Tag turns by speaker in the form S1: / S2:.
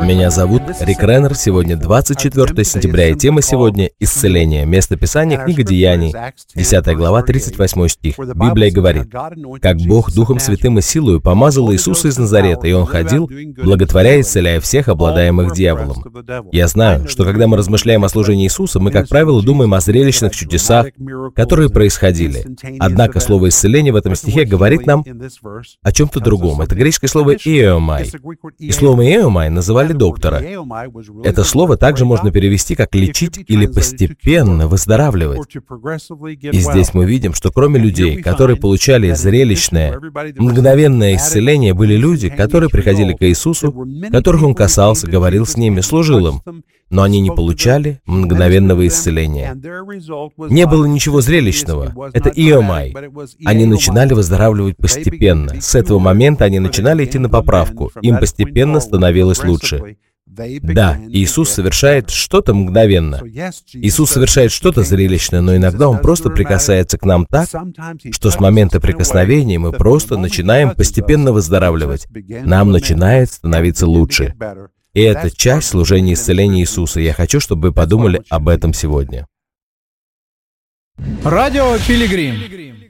S1: Меня зовут Рик Реннер. Сегодня 24 сентября, и тема сегодня — исцеление. Место Писания — книга Деяний, 10 глава, 38 стих. Библия говорит: «Как Бог Духом Святым и силою помазал Иисуса из Назарета, и Он ходил, благотворя и исцеляя всех, обладаемых дьяволом». Я знаю, что когда мы размышляем о служении Иисуса, мы, как правило, думаем о зрелищных чудесах, которые происходили. Однако слово «исцеление» в этом стихе говорит нам о чем-то другом. Это греческое слово «иомай». И словом «иомай» называли доктора. Это слово также можно перевести как «лечить» или «постепенно выздоравливать». И здесь мы видим, что кроме людей, которые получали зрелищное, мгновенное исцеление, были люди, которые приходили к Иисусу, которых Он касался, говорил с ними, служил им, но они не получали мгновенного исцеления. Не было ничего зрелищного. Это иомай. Они начинали выздоравливать постепенно. С этого момента они начинали идти на поправку. Им постепенно становилось лучше. Да, Иисус совершает что-то мгновенно. Иисус совершает что-то зрелищное, но иногда Он просто прикасается к нам так, что с момента прикосновения мы просто начинаем постепенно выздоравливать. Нам начинает становиться лучше. И это часть служения исцеления Иисуса. Я хочу, чтобы вы подумали об этом сегодня.
S2: Радио Пилигрим.